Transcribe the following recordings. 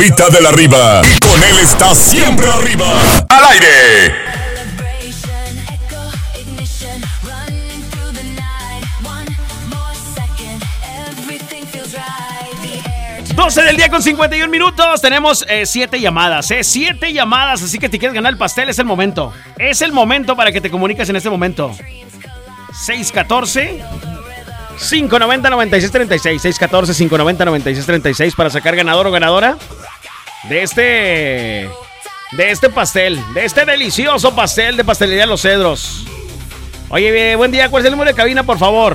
Pita del arriba. Y con él está siempre arriba. Al aire. 12 del día con 51 minutos. Tenemos 7 llamadas, 7 llamadas. Así que si quieres ganar el pastel, es el momento. Es el momento para que te comuniques en este momento. 614-590-9636. 614-590-9636 para sacar ganador o ganadora de este pastel, de este delicioso pastel de Pastelería Los Cedros. Oye, buen día. ¿Cuál es el número de cabina, por favor?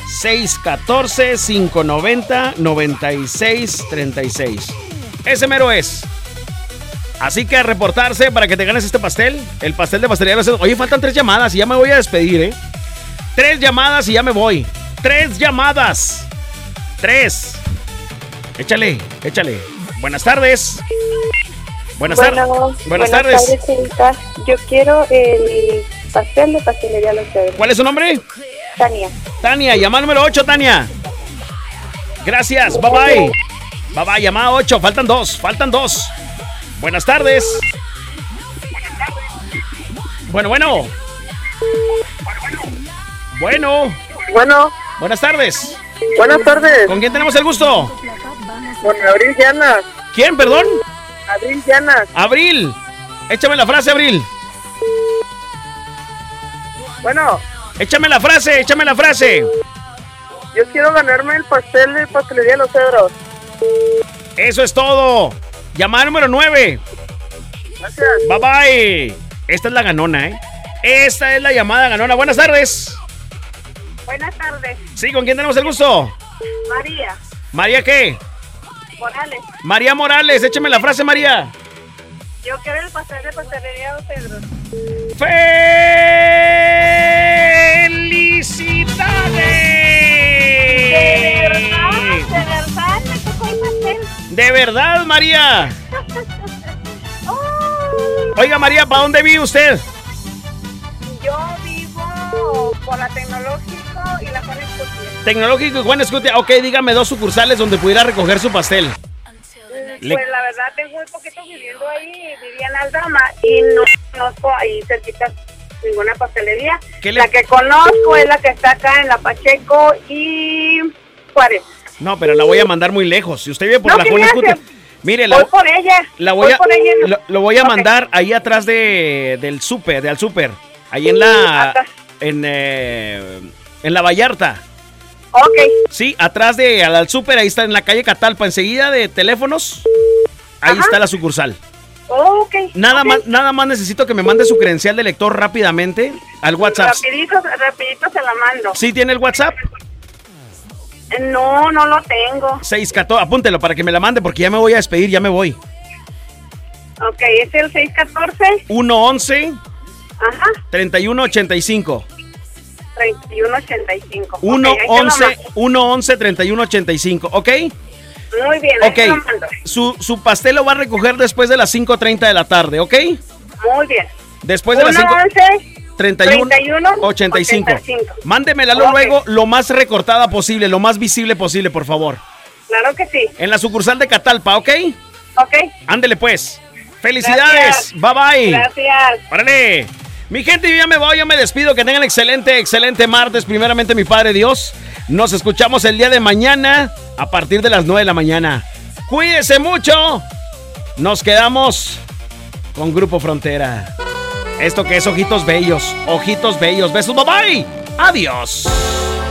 614-590-9636. Ese mero es. Así que a reportarse para que te ganes este pastel. El pastel de Pastelería Los Cedros. Oye, faltan 3 llamadas y ya me voy a despedir, 3 llamadas y ya me voy. 3 llamadas. 3. Échale. Buenas tardes. Buenas tardes. Buenas tardes, señorita. Yo quiero el pastel de Pastelería Los Cedros. ¿Cuál es su nombre? Tania, llamada número 8, Tania. Gracias, bye bye. Bye bye, llamada 8, faltan dos. Buenas tardes. Bueno. Buenas tardes. Buenas tardes. ¿Con quién tenemos el gusto? Con Abril Llanas. ¿Quién, perdón? Abril Llanas. Abril. Échame la frase, Abril. Bueno. Échame la frase. Yo quiero ganarme el pastel de Pastelería Los Cedros. Eso es todo. Llamada número 9. Gracias. Bye bye. Esta es la ganona, Esta es la llamada ganona. Buenas tardes. Buenas tardes. Sí, ¿con quién tenemos el gusto? María. ¿María qué? Morales. María Morales. Échame la frase, María. Yo quiero el pastel de Pastelería Los Cedros. ¡Felicidades! ¿De verdad me tocó el pastel? ¿De verdad, María? Oiga, María, ¿para dónde vive usted? Yo vivo por la Tecnológico y la Juan Escutia. Tecnológico y Juan Escutia. Ok, dígame 2 sucursales donde pudiera recoger su pastel. Pues la verdad tengo muy poquito viviendo ahí, vivía en Aldama y no conozco ahí cerquita ninguna pastelería. La que conozco es la que está acá en la Pacheco y Juárez. No, pero la voy a mandar muy lejos. Si usted vive por la Juan Escutia, mire, voy por ella. Lo voy a mandar ahí atrás del súper, de al súper, ahí en la en la Vallarta. Ok. Sí, atrás de al súper, ahí está en la calle Catalpa, enseguida de teléfonos. Ahí está la sucursal. Ok. Nada más necesito que me mande su credencial de lector rápidamente al WhatsApp. Rapidito se la mando. ¿Sí tiene el WhatsApp? No lo tengo. 614, apúntelo para que me la mande porque ya me voy a despedir, ya me voy. Ok, es el 614 111 Ajá. 3185. 3185. 111 3185, ¿ok? Muy bien, ok. Su pastel lo va a recoger después de las 5:30 de la tarde, ¿ok? Muy bien. Después de las 3185. Mándemela luego lo más recortada posible, lo más visible posible, por favor. Claro que sí. En la sucursal de Catalpa, ¿ok? Ok. Ándele pues. Felicidades. Gracias. Bye bye. Gracias. Órale. Mi gente, yo ya me voy, yo me despido. Que tengan excelente martes. Primeramente, mi Padre Dios. Nos escuchamos el día de mañana a partir de las 9 de la mañana. Cuídese mucho. Nos quedamos con Grupo Frontera. Esto que es Ojitos Bellos. Besos, bye bye. Adiós.